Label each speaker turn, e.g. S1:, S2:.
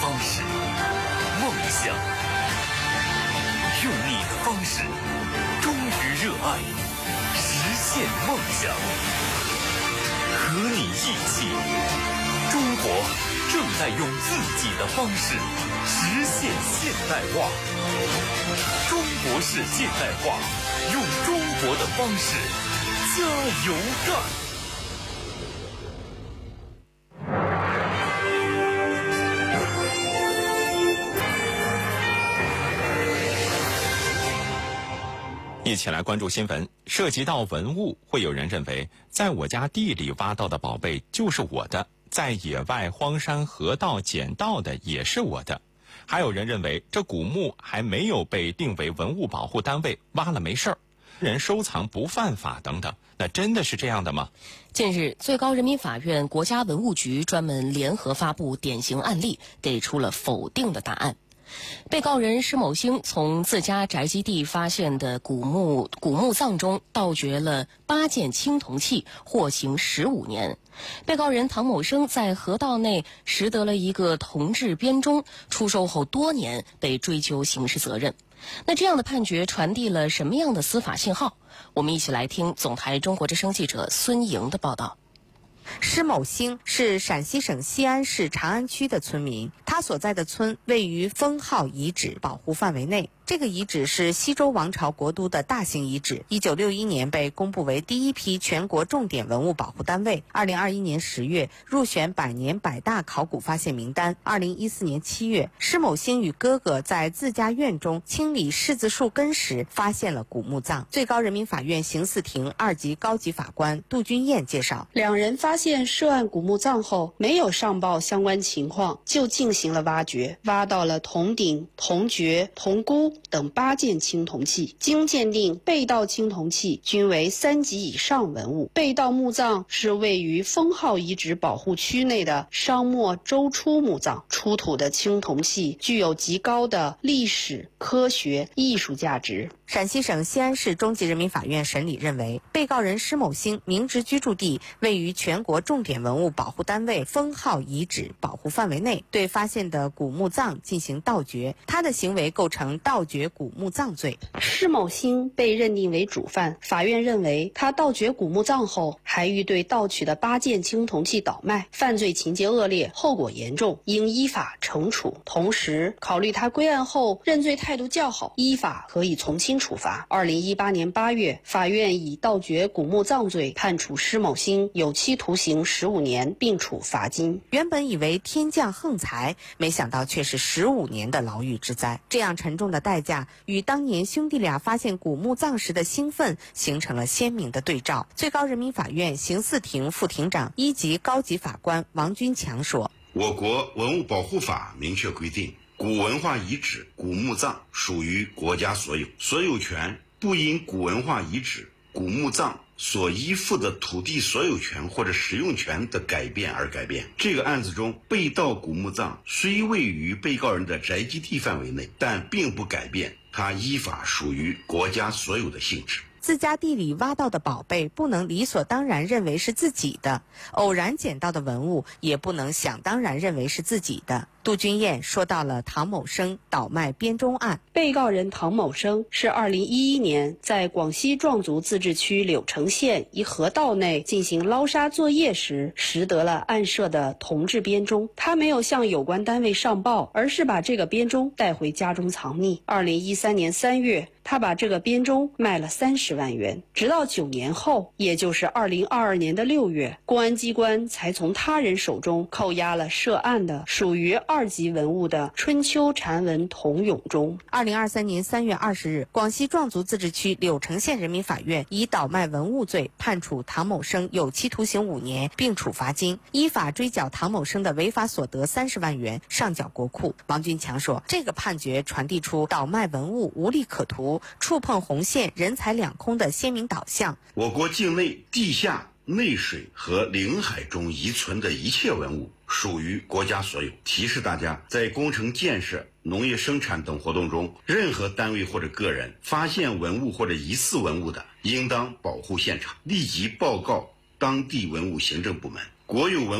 S1: 方式，梦想；用你的方式，忠于热爱，实现梦想。和你一起，中国正在用自己的方式实现现代化。中国式现代化，用中国的方式加油干！
S2: 一起来关注新闻。涉及到文物，会有人认为在我家地里挖到的宝贝就是我的，在野外荒山河道捡到的也是我的。还有人认为这古墓还没有被定为文物保护单位，挖了没事儿，人收藏不犯法等等。那真的是这样的吗？
S3: 近日，最高人民法院国家文物局专门联合发布典型案例，给出了否定的答案。被告人施某星从自家宅基地发现的古墓葬中盗掘了8件青铜器，获刑15年。被告人唐某生在河道内拾得了一个铜制编钟，出售后多年被追究刑事责任。那这样的判决传递了什么样的司法信号？我们一起来听总台中国之声记者孙莹的报道。
S4: 施某星是陕西省西安市长安区的村民，他所在的村位于封号遗址保护范围内。这个遗址是西周王朝国都的大型遗址，1961年被公布为第一批全国重点文物保护单位，2021年10月入选百年百大考古发现名单。2014年7月，施某星与哥哥在自家院中清理柿子树根时发现了古墓葬。最高人民法院刑四庭2级高级法官杜君燕介绍，
S5: 两人发现涉案古墓葬后，没有上报相关情况，就进行了挖掘，挖到了铜鼎、铜爵、铜箍等8件青铜器。经鉴定，被盗青铜器均为3级以上文物。被盗墓葬是位于封号遗址保护区内的商末周初墓葬，出土的青铜器具有极高的历史、科学、艺术价值。
S4: 陕西省西安市中级人民法院审理认为，被告人施某星明知居住地位于全国重点文物保护单位封号遗址保护范围内，对发现的古墓葬进行盗掘，他的行为构成盗掘古墓葬罪。
S5: 施某星被认定为主犯，法院认为他盗掘古墓葬后，还欲对盗取的8件青铜器倒卖，犯罪情节恶劣，后果严重，应依法惩处。同时，考虑他归案后认罪态度较好，依法可以从轻处罚。2018年8月，法院以盗掘古墓葬罪判处施某星有期徒刑15年，并处罚金。
S4: 原本以为天降横财，没想到却是15年的牢狱之灾。这样沉重的代价与当年兄弟俩发现古墓葬时的兴奋形成了鲜明的对照。最高人民法院刑四庭副庭长1级高级法官王军强说，
S6: 我国文物保护法明确规定，古文化遗址、古墓葬属于国家所有，所有权不因古文化遗址、古墓葬所依附的土地所有权或者使用权的改变而改变。这个案子中，被盗古墓葬虽位于被告人的宅基地范围内，但并不改变它依法属于国家所有的性质。
S4: 自家地里挖到的宝贝不能理所当然认为是自己的，偶然捡到的文物也不能想当然认为是自己的。杜君燕说到了唐某生倒卖编钟案。
S5: 被告人唐某生是2011年在广西壮族自治区柳城县一河道内进行捞沙作业时，拾得了案涉的铜制编钟。他没有向有关单位上报，而是把这个编钟带回家中藏匿。2013年3月，他把这个编钟卖了30万元。直到9年后，也就是2022年的6月，公安机关才从他人手中扣押了涉案的属于2级文物的春秋禅文铜俑钟。
S4: 2023年3月20日，广西壮族自治区柳城县人民法院以倒卖文物罪判处唐某生有期徒刑5年，并处罚金，依法追缴唐某生的违法所得30万元，上缴国库。王军强说，这个判决传递出倒卖文物无利可图、触碰红线、人财两空的鲜明导向。
S6: 我国境内地下、内水和领海中遗存的一切文物属于国家所有。提示大家，在工程建设、农业生产等活动中，任何单位或者个人发现文物或者疑似文物的，应当保护现场，立即报告当地文物行政部门。国有文